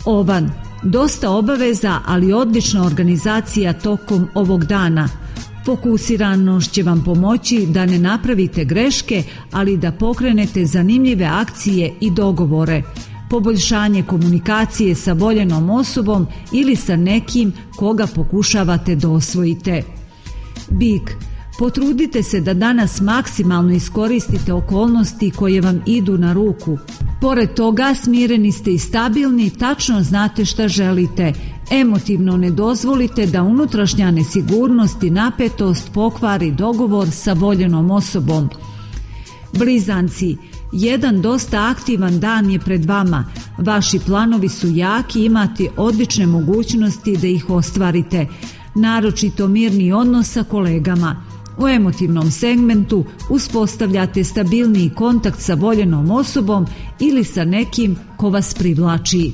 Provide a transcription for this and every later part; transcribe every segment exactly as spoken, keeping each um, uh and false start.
Ovan, dosta obaveza, ali odlična organizacija tokom ovog dana. Fokusiranost će vam pomoći da ne napravite greške, ali da pokrenete zanimljive akcije i dogovore. Poboljšanje komunikacije sa voljenom osobom ili sa nekim koga pokušavate da osvojite. Bik, potrudite se da danas maksimalno iskoristite okolnosti koje vam idu na ruku. Pored toga, smireni ste i stabilni, tačno znate šta želite. Emotivno ne dozvolite da unutrašnja nesigurnost i napetost pokvari dogovor sa voljenom osobom. Blizanci, jedan dosta aktivan dan je pred vama. Vaši planovi su jaki i imate odlične mogućnosti da ih ostvarite. Naročito mirni odnos sa kolegama. U emotivnom segmentu uspostavljate stabilniji kontakt sa voljenom osobom ili sa nekim ko vas privlači.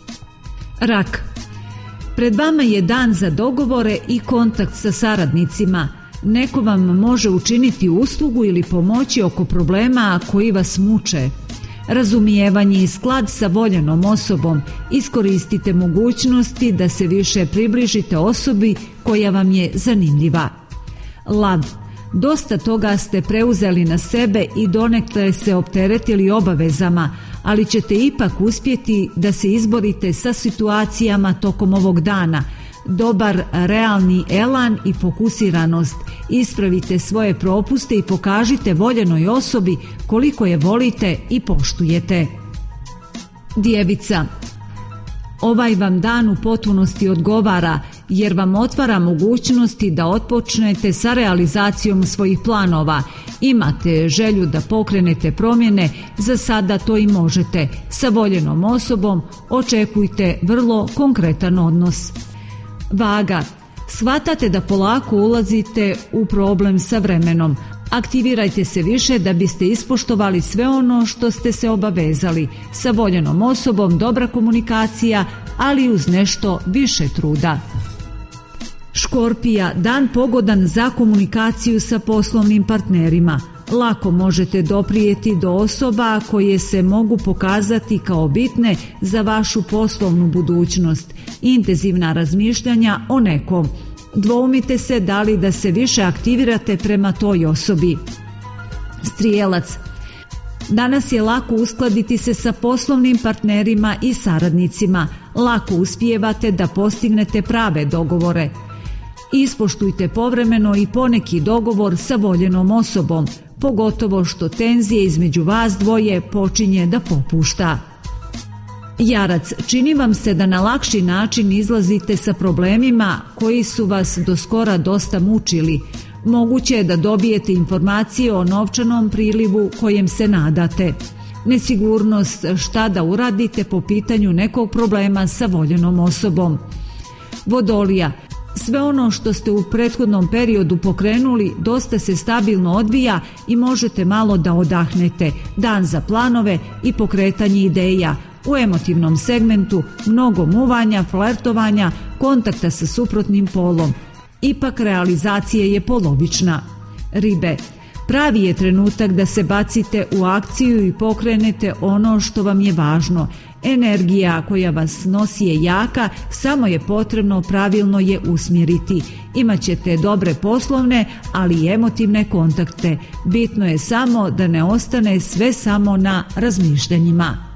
Rak, pred vama je dan za dogovore i kontakt sa saradnicima. Neko vam može učiniti uslugu ili pomoći oko problema koji vas muče. Razumijevanje i sklad sa voljenom osobom. Iskoristite mogućnosti da se više približite osobi koja vam je zanimljiva. Lav, dosta toga ste preuzeli na sebe i donekle se opteretili obavezama, ali ćete ipak uspjeti da se izborite sa situacijama tokom ovog dana. Dobar realni elan i fokusiranost. Ispravite svoje propuste i pokažite voljenoj osobi koliko je volite i poštujete. Djevica, ovaj vam dan u potpunosti odgovara jer vam otvara mogućnosti da otpočnete sa realizacijom svojih planova. Imate želju da pokrenete promjene, za sada to i možete. Sa voljenom osobom očekujte vrlo konkretan odnos. Vaga, shvatate da polako ulazite u problem sa vremenom. Aktivirajte se više da biste ispoštovali sve ono što ste se obavezali. Sa voljenom osobom dobra komunikacija, ali uz nešto više truda. Škorpija, dan pogodan za komunikaciju sa poslovnim partnerima. Lako možete doprijeti do osoba koje se mogu pokazati kao bitne za vašu poslovnu budućnost. Intenzivna razmišljanja o nekom. Dvoumite se da li da se više aktivirate prema toj osobi. Strijelac, danas je lako uskladiti se sa poslovnim partnerima i saradnicima. Lako uspijevate da postignete prave dogovore. Ispoštujte povremeno i poneki dogovor sa voljenom osobom, pogotovo što tenzije između vas dvoje počinje da popušta. Jarac, čini vam se da na lakši način izlazite sa problemima koji su vas do skora dosta mučili. Moguće je da dobijete informacije o novčanom prilivu kojem se nadate. Nesigurnost šta da uradite po pitanju nekog problema sa voljenom osobom. Vodolija, sve ono što ste u prethodnom periodu pokrenuli dosta se stabilno odvija i možete malo da odahnete. Dan za planove i pokretanje ideja. U emotivnom segmentu mnogo muvanja, flertovanja, kontakta sa suprotnim polom. Ipak realizacija je polovična. Ribe, pravi je trenutak da se bacite u akciju i pokrenete ono što vam je važno. Energija koja vas nosi je jaka, samo je potrebno pravilno je usmjeriti. Imaćete dobre poslovne, ali i emotivne kontakte. Bitno je samo da ne ostane sve samo na razmišljanjima.